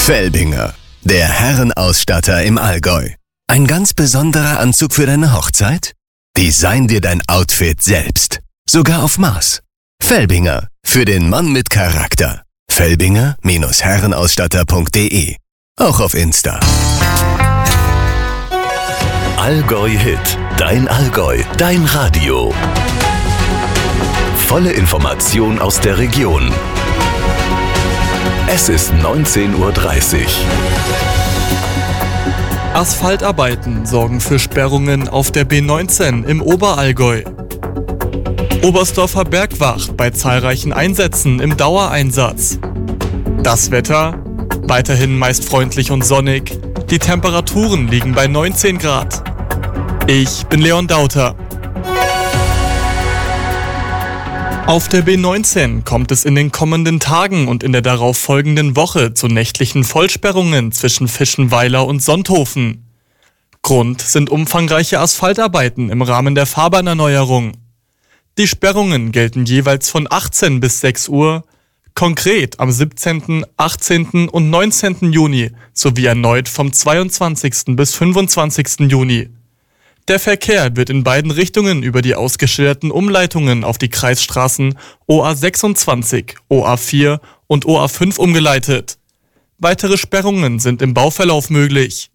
Felbinger, der Herrenausstatter im Allgäu. Ein ganz besonderer Anzug für deine Hochzeit? Design dir dein Outfit selbst. Sogar auf Maß. Felbinger, für den Mann mit Charakter. Felbinger-Herrenausstatter.de. Auch auf Insta. Allgäu Hit. Dein Allgäu. Dein Radio. Volle Information aus der Region. Es ist 19:30 Uhr. Asphaltarbeiten sorgen für Sperrungen auf der B19 im Oberallgäu. Oberstdorfer Bergwacht bei zahlreichen Einsätzen im Dauereinsatz. Das Wetter? Weiterhin meist freundlich und sonnig. Die Temperaturen liegen bei 19 Grad. Ich bin Leon Dauter. Auf der B19 kommt es in den kommenden Tagen und in der darauf folgenden Woche zu nächtlichen Vollsperrungen zwischen Fischenweiler und Sonthofen. Grund sind umfangreiche Asphaltarbeiten im Rahmen der Fahrbahnerneuerung. Die Sperrungen gelten jeweils von 18 bis 6 Uhr, konkret am 17., 18. und 19. Juni sowie erneut vom 22. bis 25. Juni. Der Verkehr wird in beiden Richtungen über die ausgeschilderten Umleitungen auf die Kreisstraßen OA26, OA4 und OA5 umgeleitet. Weitere Sperrungen sind im Bauverlauf möglich.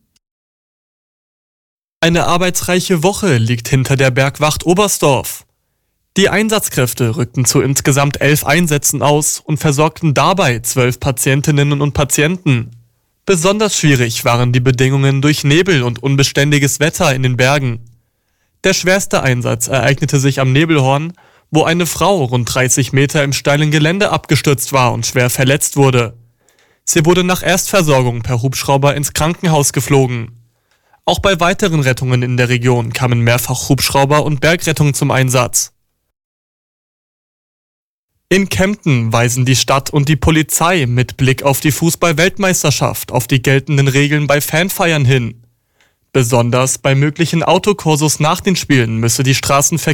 Eine arbeitsreiche Woche liegt hinter der Bergwacht Oberstdorf. Die Einsatzkräfte rückten zu insgesamt 11 Einsätzen aus und versorgten dabei 12 Patientinnen und Patienten. Besonders schwierig waren die Bedingungen durch Nebel und unbeständiges Wetter in den Bergen. Der schwerste Einsatz ereignete sich am Nebelhorn, wo eine Frau rund 30 Meter im steilen Gelände abgestürzt war und schwer verletzt wurde. Sie wurde nach Erstversorgung per Hubschrauber ins Krankenhaus geflogen. Auch bei weiteren Rettungen in der Region kamen mehrfach Hubschrauber und Bergrettung zum Einsatz. In Kempten weisen die Stadt und die Polizei mit Blick auf die Fußball-Weltmeisterschaft auf die geltenden Regeln bei Fanfeiern hin. Besonders bei möglichen Autokursus nach den Spielen müsse die Straßenverkehr